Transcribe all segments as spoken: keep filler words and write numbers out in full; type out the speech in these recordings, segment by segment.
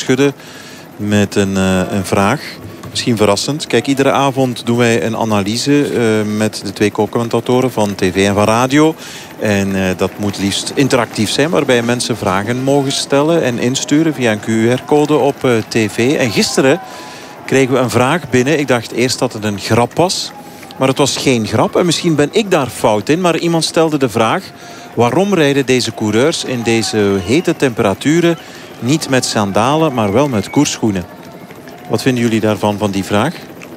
schudden met een, uh, een vraag. Misschien verrassend. Kijk, iedere avond doen wij een analyse uh, met de twee co-commentatoren van tv en van radio. En uh, dat moet liefst interactief zijn, waarbij mensen vragen mogen stellen en insturen via een Q R-code op uh, tv. En gisteren kregen we een vraag binnen. Ik dacht eerst dat het een grap was, maar het was geen grap. En misschien ben ik daar fout in, maar iemand stelde de vraag: waarom rijden deze coureurs in deze hete temperaturen niet met sandalen, maar wel met koersschoenen? Wat vinden jullie daarvan, van die vraag?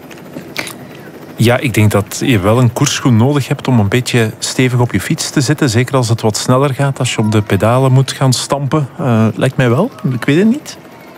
Ja, ik denk dat je wel een koersschoen nodig hebt om een beetje stevig op je fiets te zitten. Zeker als het wat sneller gaat, als je op de pedalen moet gaan stampen. Uh, lijkt mij wel, ik weet het niet.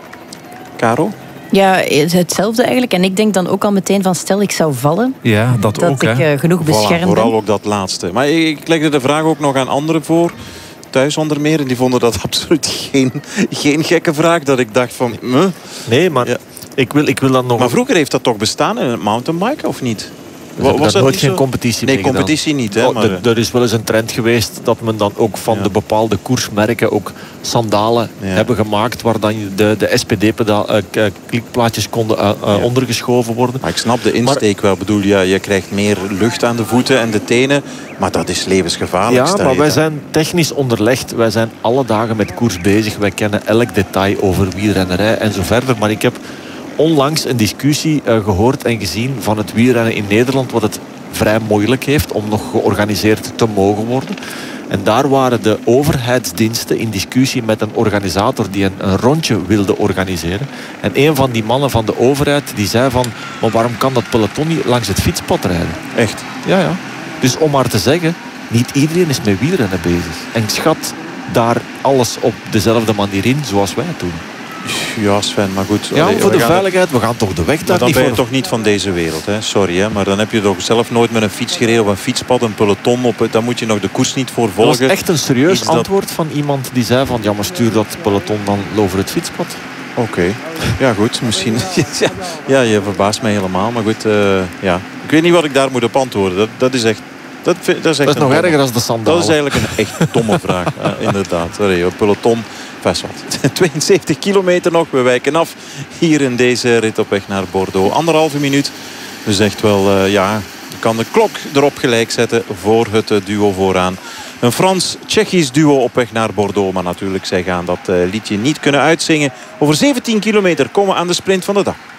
Caro? Ja, hetzelfde eigenlijk. En ik denk dan ook al meteen van, stel ik zou vallen. Ja, dat, dat ook. ik uh, genoeg beschermd voilà, vooral ook dat laatste. Maar ik legde de vraag ook nog aan anderen voor. Thuis onder meer. En die vonden dat absoluut geen, geen gekke vraag. Dat ik dacht van... Meh. Nee, maar... Ja. Ik wil, ik wil dan nog... Maar vroeger heeft dat toch bestaan in het mountainbiken, of niet? Was dat nooit niet geen zo? Competitie Nee, competitie niet. Hè, maar... er, er is wel eens een trend geweest dat men dan ook van ja. de bepaalde koersmerken ook sandalen ja. hebben gemaakt, waar dan de, de S P D-klikplaatjes konden uh, uh, ja. ondergeschoven worden. Maar ik snap de insteek maar, wel. Ik bedoel, ja, je krijgt meer lucht aan de voeten en de tenen, maar dat is levensgevaarlijk. Ja, maar wij zijn technisch onderlegd. Wij zijn alle dagen met koers bezig. Wij kennen elk detail over wielrennerij en zo verder. Maar ik heb onlangs een discussie uh, gehoord en gezien van het wielrennen in Nederland, wat het vrij moeilijk heeft om nog georganiseerd te mogen worden. En daar waren de overheidsdiensten in discussie met een organisator die een, een rondje wilde organiseren. En een van die mannen van de overheid die zei van, maar waarom kan dat peloton niet langs het fietspad rijden? Echt? Ja, ja. Dus om maar te zeggen, niet iedereen is met wielrennen bezig. En schat daar alles op dezelfde manier in zoals wij het doen. Ja, Sven, maar goed. Ja, allee, voor we de gaan veiligheid, we gaan toch de weg daar dan niet ben je voor... toch niet van deze wereld, hè? Sorry, hè? Maar dan heb je toch zelf nooit met een fiets gereden op een fietspad, een peloton op. Dan moet je nog de koers niet voor volgen. Dat was echt een serieus Iets antwoord dat... van iemand die zei van, ja, maar stuur dat peloton dan over het fietspad. Oké, okay. Ja goed, misschien. Ja, je verbaast mij helemaal, maar goed, uh, ja. Ik weet niet wat ik daar moet op antwoorden. Dat, dat is echt... Dat, vind, dat is, echt dat is nog domme. erger dan de sandalen. Dat is eigenlijk een echt domme vraag. Uh, inderdaad. Sorry, peloton. tweeënzeventig kilometer nog. We wijken af hier in deze rit op weg naar Bordeaux. Anderhalve minuut. Dus echt wel, uh, ja, je kan de klok erop gelijk zetten voor het uh, duo vooraan. Een Frans-Tsjechisch duo op weg naar Bordeaux. Maar natuurlijk, zij gaan dat uh, liedje niet kunnen uitzingen. Over zeventien kilometer komen we aan de sprint van de dag.